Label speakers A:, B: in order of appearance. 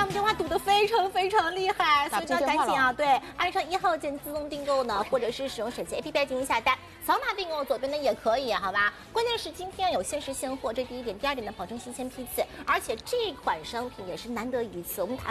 A: 我们电话堵得非常厉害，所以呢赶紧啊，对，201号键自动订购呢，或者是使用手机 APP 进行下单，扫码订购，左边的也可以，好吧？关键是今天有限时现货，这第一点，第二点呢保证新鲜批次，而且这款商品也是难得一次，我们